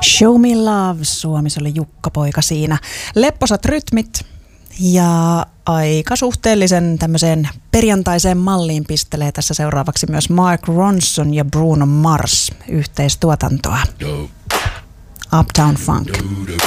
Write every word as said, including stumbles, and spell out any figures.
Show Me Love, Suomi, se oli Jukka-poika siinä. Lepposat rytmit ja aika suhteellisen tämmöiseen perjantaiseen malliin pistelee tässä seuraavaksi myös Mark Ronson ja Bruno Mars yhteistuotantoa. Uptown Funk.